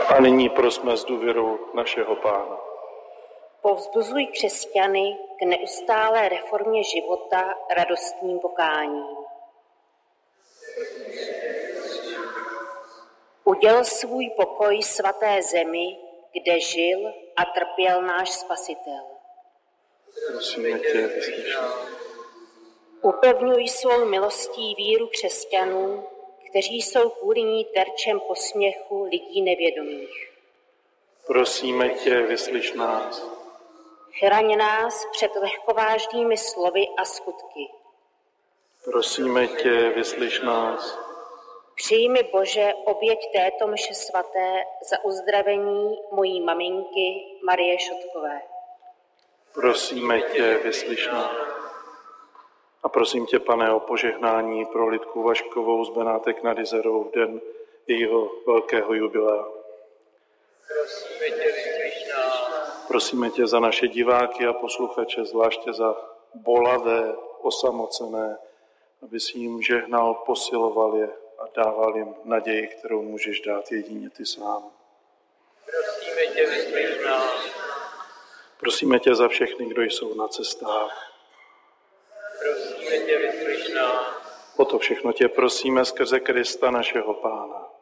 A nyní prosme s důvěrou našeho Pána. Povzbuzuj křesťany k neustálé reformě života radostným pokáním. Uděl svůj pokoj svaté zemi, kde žil a trpěl náš Spasitel. Prosíme tě, vyslyš nás. Upevňuj svou milostí víru křesťanů, kteří jsou kvůli ní terčem posměchu lidí nevědomých. Prosíme tě, vyslyš nás. Chraň nás před lehkovážnými slovy a skutky. Prosíme tě, vyslyš nás. Přijmi, Bože, oběť této mše svaté za uzdravení mojí maminky Marie Šotkové. Prosíme tě, vyslyš nás. A prosím tě, Pane, o požehnání pro Lidku Vaškovou z Benátek nad Jizerou v den jejího velkého jubilea. Prosíme tě, vyslyš nás. Prosíme tě za naše diváky a posluchače, zvláště za bolavé, osamocené, aby si jim žehnal, posiloval je a dával jim naději, kterou můžeš dát jedině ty sám. Prosíme tě, vyslyš nás. Prosíme tě za všechny, kdo jsou na cestách. Prosíme tě, vyslyš nás. O to všechno tě prosíme skrze Krista našeho Pána.